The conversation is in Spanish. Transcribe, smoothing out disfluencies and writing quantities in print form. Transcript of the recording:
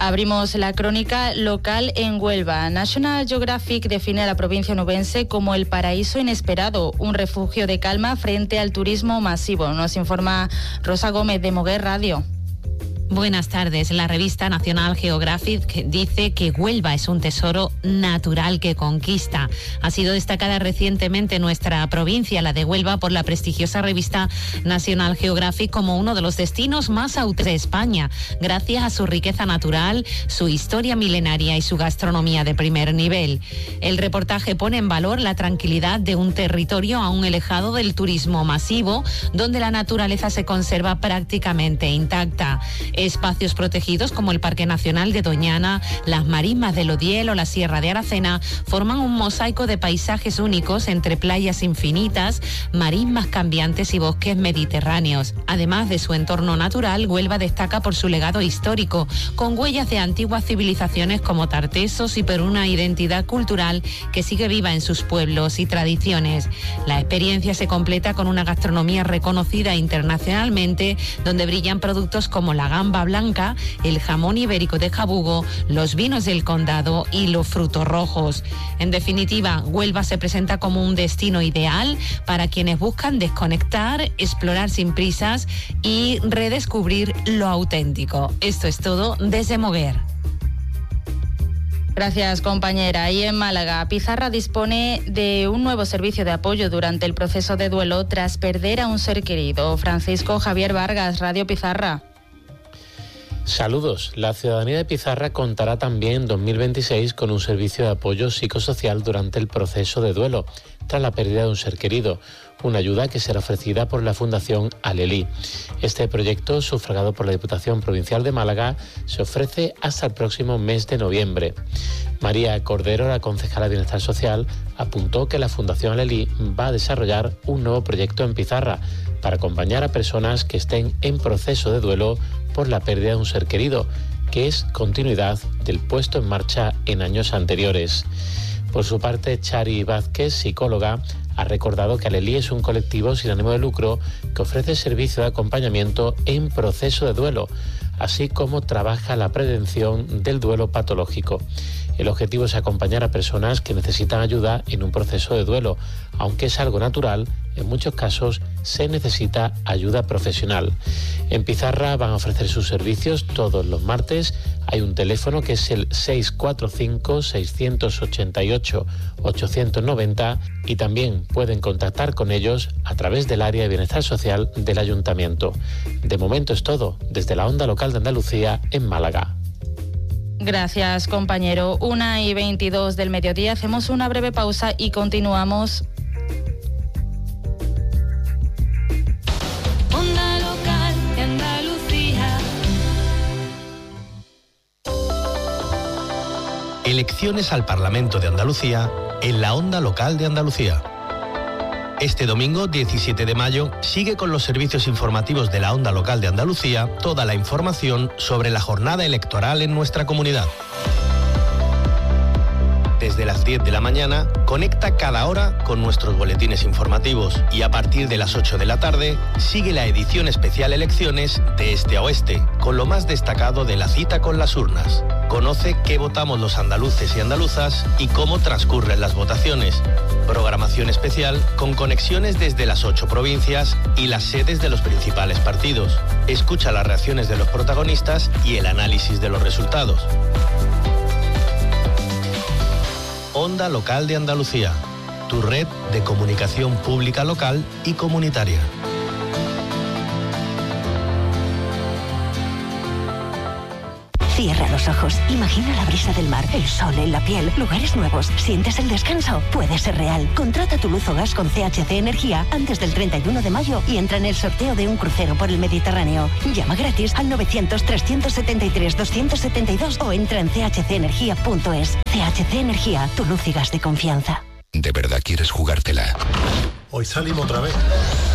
Abrimos la crónica local en Huelva. National Geographic define a la provincia onubense como el paraíso inesperado, un refugio de calma frente al turismo masivo. Nos informa Rosa Gómez de Moguer Radio. Buenas tardes. La revista National Geographic dice que Huelva es un tesoro natural que conquista. Ha sido destacada recientemente nuestra provincia, la de Huelva, por la prestigiosa revista National Geographic como uno de los destinos más auténticos de España, gracias a su riqueza natural, su historia milenaria y su gastronomía de primer nivel. El reportaje pone en valor la tranquilidad de un territorio aún alejado del turismo masivo, donde la naturaleza se conserva prácticamente intacta. Espacios protegidos como el Parque Nacional de Doñana, las marismas del Odiel o la Sierra de Aracena forman un mosaico de paisajes únicos entre playas infinitas, marismas cambiantes y bosques mediterráneos. Además de su entorno natural, Huelva destaca por su legado histórico, con huellas de antiguas civilizaciones como Tartesos y por una identidad cultural que sigue viva en sus pueblos y tradiciones. La experiencia se completa con una gastronomía reconocida internacionalmente, donde brillan productos como la gamba blanca, el jamón ibérico de Jabugo, los vinos del Condado y los frutos rojos. En definitiva, Huelva se presenta como un destino ideal para quienes buscan desconectar, explorar sin prisas y redescubrir lo auténtico. Esto es todo desde Moguer. Gracias, compañera. Y en Málaga, Pizarra dispone de un nuevo servicio de apoyo durante el proceso de duelo tras perder a un ser querido. Francisco Javier Vargas, Radio Pizarra. Saludos. La ciudadanía de Pizarra contará también en 2026 con un servicio de apoyo psicosocial durante el proceso de duelo, tras la pérdida de un ser querido, una ayuda que será ofrecida por la Fundación Alelí. Este proyecto, sufragado por la Diputación Provincial de Málaga, se ofrece hasta el próximo mes de noviembre. María Cordero, la concejala de Bienestar Social, apuntó que la Fundación Alelí va a desarrollar un nuevo proyecto en Pizarra para acompañar a personas que estén en proceso de duelo por la pérdida de un ser querido, que es continuidad del puesto en marcha en años anteriores. Por su parte, Chari Vázquez, psicóloga, ha recordado que Alelí es un colectivo sin ánimo de lucro que ofrece servicio de acompañamiento en proceso de duelo, así como trabaja la prevención del duelo patológico. El objetivo es acompañar a personas que necesitan ayuda en un proceso de duelo. Aunque es algo natural, en muchos casos se necesita ayuda profesional. En Pizarra van a ofrecer sus servicios todos los martes. Hay un teléfono que es el 645-688-890 y también pueden contactar con ellos a través del área de Bienestar Social del Ayuntamiento. De momento es todo, desde la Onda Local de Andalucía en Málaga. Gracias, compañero. 1:22 del mediodía. Hacemos una breve pausa y continuamos. Onda Local de Andalucía. Elecciones al Parlamento de Andalucía en la Onda Local de Andalucía. Este domingo, 17 de mayo, sigue con los servicios informativos de la Onda Local de Andalucía toda la información sobre la jornada electoral en nuestra comunidad. Desde las 10 de la mañana, conecta cada hora con nuestros boletines informativos y a partir de las 8 de la tarde, sigue la edición especial Elecciones de Este a Oeste, con lo más destacado de la cita con las urnas. Conoce qué votamos los andaluces y andaluzas y cómo transcurren las votaciones. Programación especial con conexiones desde las 8 provincias y las sedes de los principales partidos. Escucha las reacciones de los protagonistas y el análisis de los resultados. Onda Local de Andalucía, tu red de comunicación pública local y comunitaria. Cierra los ojos, imagina la brisa del mar, el sol en la piel, lugares nuevos, ¿sientes el descanso? Puede ser real. Contrata tu luz o gas con CHC Energía antes del 31 de mayo y entra en el sorteo de un crucero por el Mediterráneo. Llama gratis al 900-373-272 o entra en chcenergia.es. CHC Energía, tu luz y gas de confianza. ¿De verdad quieres jugártela? Hoy salimos otra vez.